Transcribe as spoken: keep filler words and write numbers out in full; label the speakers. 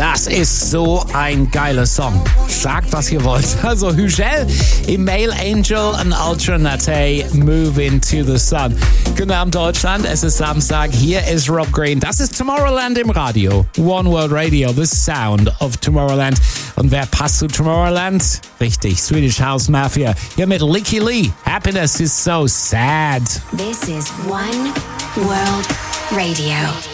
Speaker 1: Das ist so ein geiler Song. Sagt, was ihr wollt. Also Hügel im Male Angel and Alternate Move into the Sun. Guten Abend Deutschland, es ist Samstag. Hier ist Rob Green. Das ist Tomorrowland im Radio. One World Radio, the sound of Tomorrowland. Und wer passt zu Tomorrowland? Richtig, Swedish House Mafia. Hier mit Licky Lee. Happiness is so sad.
Speaker 2: This is One World Radio.